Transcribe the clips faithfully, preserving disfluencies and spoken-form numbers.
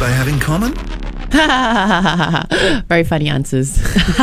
they have in common? Very funny answers.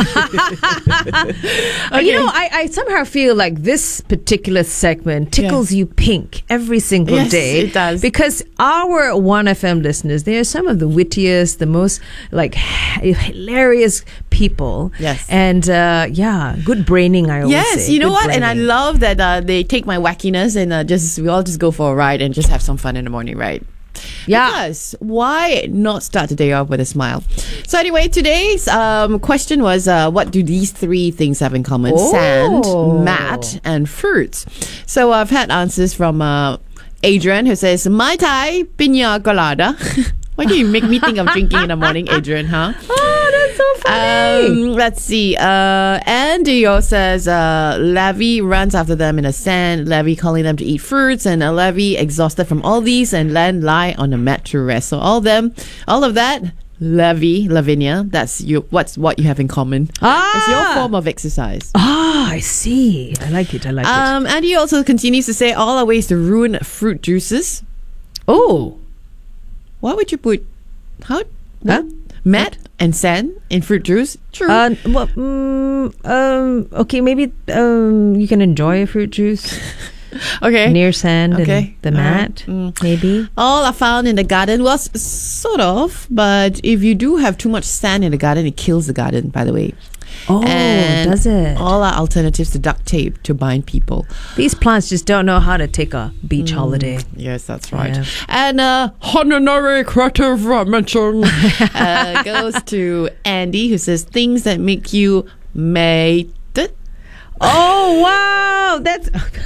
Okay. You know, I, I somehow feel like this particular segment tickles yes. you pink every single yes, day. It does. Because our one F M listeners, they are some of the wittiest, the most like hilarious people. Yes. And uh, yeah, good braining, I always yes, say. you know Good what? braining. And I love that uh, they take my wackiness and uh, just we all just go for a ride and just have some fun in the morning, right? Yeah. Because why not start the day off with a smile? So anyway, today's um, question was, uh, what do these three things have in common? Oh. Sand, mat, and fruits. So I've had answers from uh, Adrian, who says, Mai Tai Piña Colada. Why do you make me think of drinking in the morning, Adrian, huh? Oh, that's so funny. Um, let's see. Uh, Andy says uh, Levy runs after them in the sand. Levy calling them to eat fruits, and uh, Levy exhausted from all these and then lie on the mat to rest. So all them, all of that. Levy, Lavinia. That's you. What's what you have in common? Ah. It's your form of exercise. Ah, I see. I like it. I like it. Um, Andy also continues to say all are ways to ruin fruit juices. Oh. What would you put? How? Huh? Mat and sand in fruit juice? True. Uh, well, mm, um, okay, maybe um, you can enjoy a fruit juice okay. near sand Okay. and the mat, Alright. Mm. maybe. All are found in the garden. Well, s- sort of. But if you do have too much sand in the garden, it kills the garden, by the way. Oh, And does it? All are alternatives to duct tape to bind people. These plants just don't know how to take a beach holiday. Yes, that's right. Yeah. And uh, honorary creative mention uh, goes to Andy, who says things that make you made. Oh, wow. That's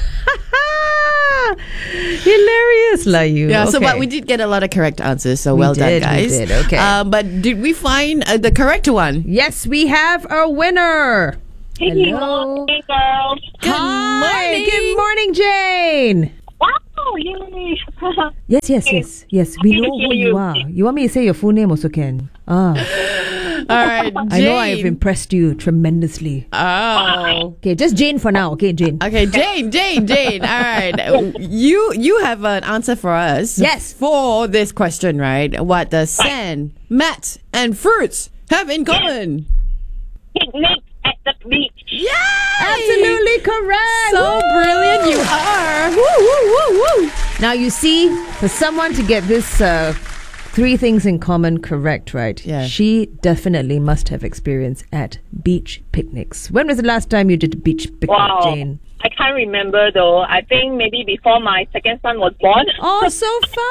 hilarious, lah you. Yeah, so Okay. but we did get a lot of correct answers, so We well did, we done, guys. did, okay. Uh, but did we find uh, the correct one? Yes, we have a winner. Hey, Hello. hey, girls. Good Hi. morning. Good morning, Jane. Wow, yay. Yes, yes, yes, yes. We Happy know to who hear you you. are. You want me to say your full name also can? Ah, All right, Jane. I know I've impressed you tremendously. Oh. Okay, just Jane for now. Okay, Jane. Okay, Jane, Jane, Jane. All right. You you have an answer for us. Yes. For this question, right? What does sand, mat, and fruits have in common? Picnic at the beach. Yay! Absolutely correct. So Woo! brilliant you are. Woo, woo, woo, woo. Now you see, for someone to get this uh, three things in common correct, right? Yeah. She definitely must have experience at beach picnics. When was the last time you did a beach picnic, Wow. Jane? I can't remember though. I think maybe before my second son was born. Oh, so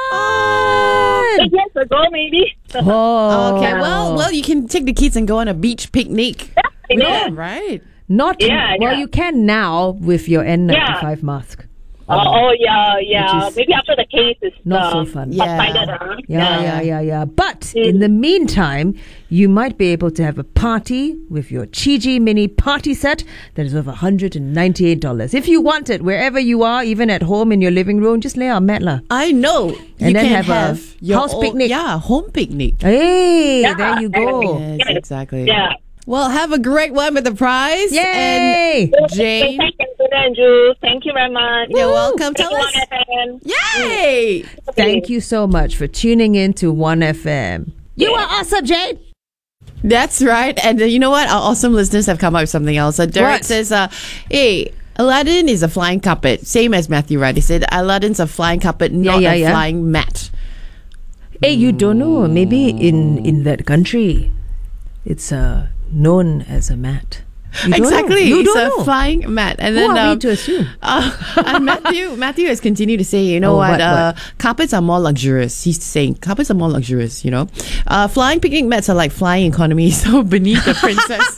fun! Eight years ago, maybe. Oh, Okay, well, well, you can take the kids and go on a beach picnic. Yeah. Right. Not Yeah, well. yeah. You can now with your N ninety-five mask. Oh, oh, yeah, yeah. Which is Maybe after the case is not so uh, fun. Yeah. subsided, huh? Yeah, yeah, yeah, yeah. But in the meantime, you might be able to have a party with your Chiji mini party set that is worth one hundred ninety-eight dollars. If you want it, wherever you are, even at home in your living room, just lay out mat lah. I know. And you then can have a have your house own- picnic. Yeah, home picnic. Hey, Yeah, there you go. Yes, Yes. exactly. Yeah. Well, have a great one with the prize. Yay! And Jane, Thank you, Andrew. Thank you very much. you're welcome. Thank Tell you, us. one F M. Yay! Thank you so much for tuning in to one F M. You are awesome, Jane. That's right. And uh, you know what? Our awesome listeners have come up with something else. Uh, Derek What? says, uh, hey, Aladdin is a flying carpet. Same as Matthew, right? He said Aladdin's a flying carpet, not yeah, a yeah. flying mat. Hey, you don't know? Maybe in in that country, it's uh, known as a mat. You don't know. Exactly. You it's don't a know. flying mat. And Who then are um, we to assume? Uh, and Matthew, Matthew has continued to say, you know Oh, what, what, uh, what? carpets are more luxurious. He's saying carpets are more luxurious, you know. Uh, flying picnic mats are like flying economy, so beneath the princess.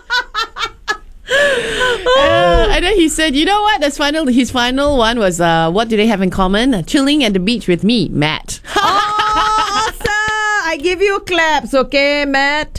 Uh, and then he said, you know what, his final, his final one was, uh, what do they have in common? Uh, chilling at the beach with me, Matt. Oh, awesome! I give you claps, okay, Matt?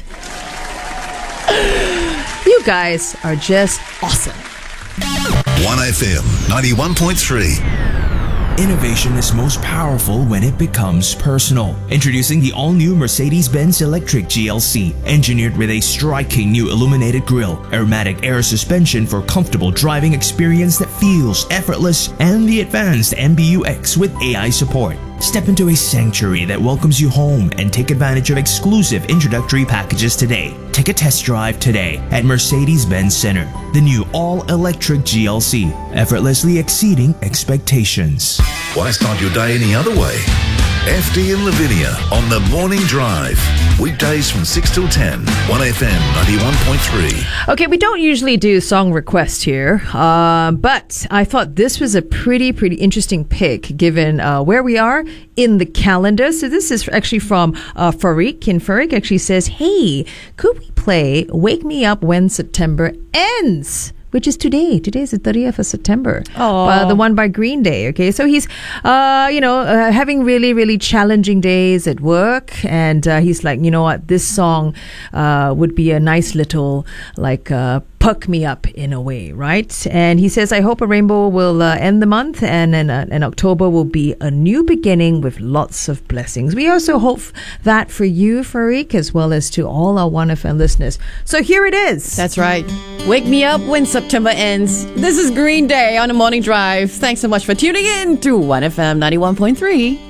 You guys are just awesome. one F M ninety-one point three. Innovation is most powerful when it becomes personal. Introducing the all-new Mercedes-Benz Electric G L C, engineered with a striking new illuminated grille, aromatic air suspension for comfortable driving experience that feels effortless, and the advanced M B U X with A I support. Step into a sanctuary that welcomes you home and take advantage of exclusive introductory packages today. Take a test drive today at Mercedes-Benz Center, the new all-electric G L C, effortlessly exceeding expectations. Why start your day any other way? F D and Lavinia on the Morning Drive. Weekdays from six till ten, one F M ninety-one point three. Okay, we don't usually do song requests here, uh, but I thought this was a pretty, pretty interesting pick given uh, where we are in the calendar. So this is actually from uh, Farik. And Farik actually says, hey, could we play Wake Me Up When September Ends? Which is today. Today is the thirtieth of September. Oh. Uh, the one by Green Day. Okay, so he's, uh, you know, uh, having really, really challenging days at work, and uh, he's like, you know what, this song uh, would be a nice little, like, uh, perk me up in a way, right? And he says, I hope a rainbow will uh, end the month, and then uh, and October will be a new beginning with lots of blessings. We also hope that for you, Farik, as well as to all our one F M listeners. So here it is. That's right. Wake me up when September ends. This is Green Day on the Morning Drive. Thanks so much for tuning in to one F M ninety-one point three.